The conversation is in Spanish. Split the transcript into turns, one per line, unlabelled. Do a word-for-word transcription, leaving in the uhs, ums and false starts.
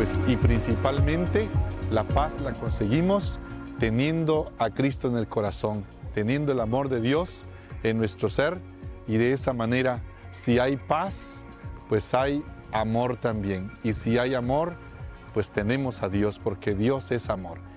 pues y principalmente la paz la conseguimos teniendo a Cristo en el corazón, teniendo el amor de Dios en nuestro ser, y de esa manera, si hay paz, pues hay amor también. Y si hay amor, pues tenemos a Dios, porque Dios es amor.